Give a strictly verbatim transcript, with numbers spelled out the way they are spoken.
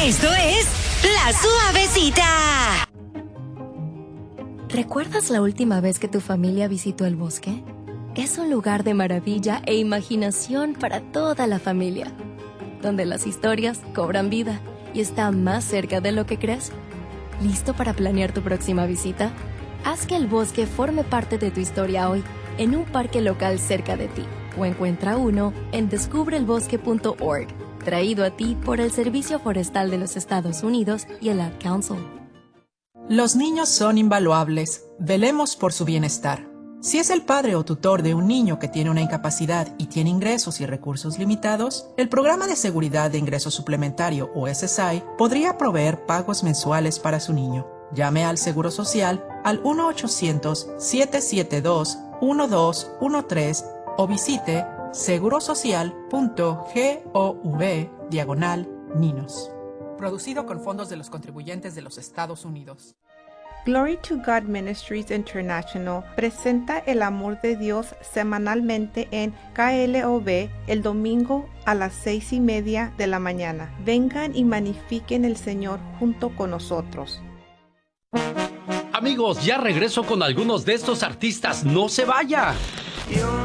Esto es La Suavecita. ¿Recuerdas la última vez que tu familia visitó el bosque? Es un lugar de maravilla e imaginación para toda la familia, donde las historias cobran vida y están más cerca de lo que crees. ¿Listo para planear tu próxima visita? Haz que el bosque forme parte de tu historia hoy, en un parque local cerca de ti, o encuentra uno en descubre el bosque punto org, traído a ti por el Servicio Forestal de los Estados Unidos y el Ad Council. Los niños son invaluables. Velemos por su bienestar. Si es el padre o tutor de un niño que tiene una incapacidad y tiene ingresos y recursos limitados, el Programa de Seguridad de Ingreso Suplementario, o S S I, podría proveer pagos mensuales para su niño. Llame al Seguro Social al uno ochocientos, siete siete dos, uno dos uno tres o visite segurosocial punto gov diagonal ninos. Producido con fondos de los contribuyentes de los Estados Unidos. Glory to God Ministries International presenta El Amor de Dios semanalmente en K L O B el domingo a las seis y media de la mañana. Vengan y magnifiquen el Señor junto con nosotros. Amigos, ya regreso con algunos de estos artistas. ¡No se vaya!